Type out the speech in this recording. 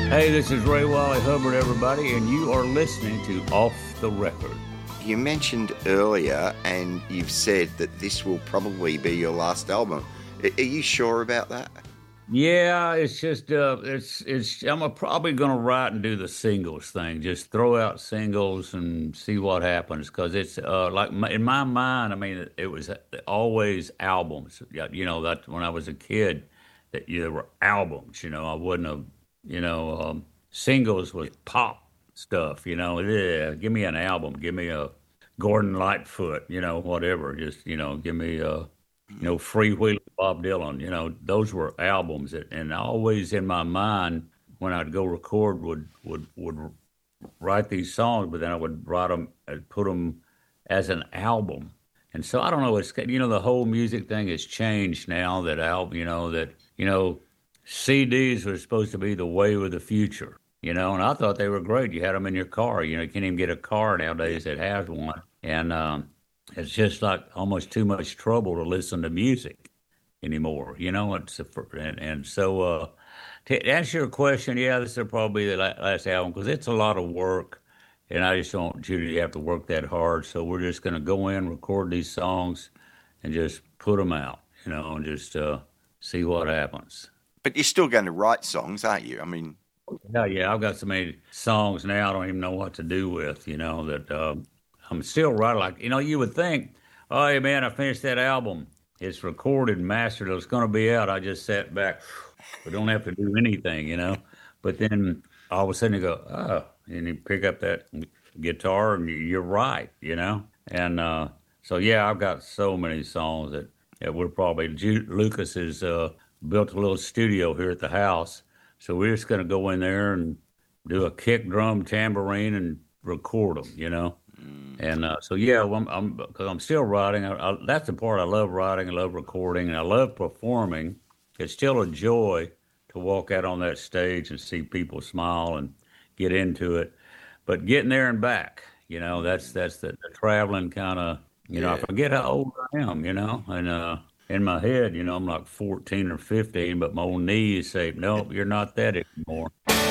Hey, this is Ray Wally Hubbard, everybody, and you are listening to Off the Record. You mentioned earlier, and you've said that this will probably be your last album. Are you sure about that? Yeah, it's just I'm probably gonna write and do the singles thing. Just throw out singles and see what happens. Because it's in my mind. I mean, it was always albums. Yeah, you know that when I was a kid, that there were albums. You know, I wouldn't have. Singles was pop stuff. You know, yeah. Give me an album. Give me a Gordon Lightfoot. You know, whatever. Just give me a Free Wheeling Bob Dylan, those were albums and always in my mind when I'd go record would write these songs, but then I would write them and put them as an album. And so I don't know, it's the whole music thing has changed now that CDs were supposed to be the wave of the future, and I thought they were great. You had them in your car, you can't even get a car nowadays that has one. And it's just like almost too much trouble to listen to music anymore. So to answer your question, yeah, this will probably be the last album because it's a lot of work, and I just don't want you to have to work that hard. So we're just going to go in, record these songs, and just put them out, and just see what happens. But you're still going to write songs, aren't you? I mean, yeah, I've got so many songs now I don't even know what to do with. That. I'm still writing you would think, oh, hey, man, I finished that album. It's recorded and mastered. It's going to be out. I just sat back. We don't have to do anything. But then all of a sudden you go, oh, and you pick up that guitar and you're right, And so, yeah, I've got so many songs that we're probably, Lucas has built a little studio here at the house. So we're just going to go in there and do a kick, drum, tambourine, and record them, And so, yeah, because I'm still writing. That's the part I love writing. I love recording, and I love performing. It's still a joy to walk out on that stage and see people smile and get into it. But getting there and back, that's the traveling kind of. I forget how old I am, and in my head, I'm like 14 or 15, but my old knees say, "Nope, you're not that anymore."